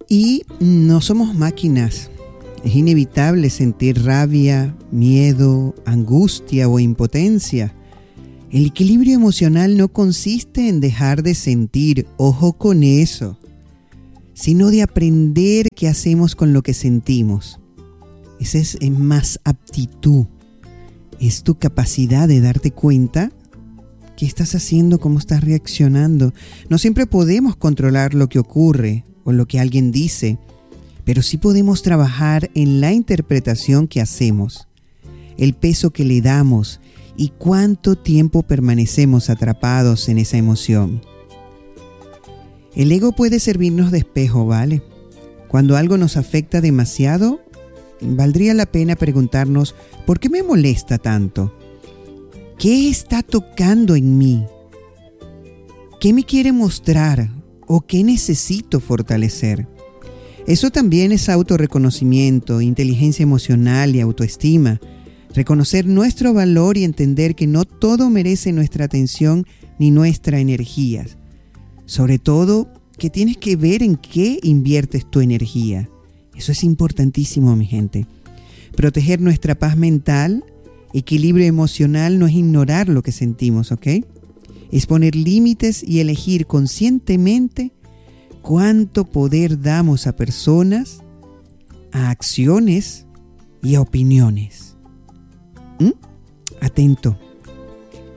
Y no somos máquinas. Es inevitable sentir rabia, miedo, angustia o impotencia. El equilibrio emocional no consiste en dejar de sentir, ojo con eso, sino de aprender qué hacemos con lo que sentimos. Esa es más aptitud. Es tu capacidad de darte cuenta qué estás haciendo, cómo estás reaccionando. No siempre podemos controlar lo que ocurre o lo que alguien dice, pero sí podemos trabajar en la interpretación que hacemos, el peso que le damos y cuánto tiempo permanecemos atrapados en esa emoción. El ego puede servirnos de espejo, ¿vale? Cuando algo nos afecta demasiado, valdría la pena preguntarnos, ¿por qué me molesta tanto? ¿Qué está tocando en mí? ¿Qué me quiere mostrar o qué necesito fortalecer? Eso también es autorreconocimiento, inteligencia emocional y autoestima. Reconocer nuestro valor y entender que no todo merece nuestra atención ni nuestra energía. Sobre todo, que tienes que ver en qué inviertes tu energía. Eso es importantísimo, mi gente. Proteger nuestra paz mental, equilibrio emocional no es ignorar lo que sentimos, ¿ok? Es poner límites y elegir conscientemente cuánto poder damos a personas, a acciones y a opiniones. Atento.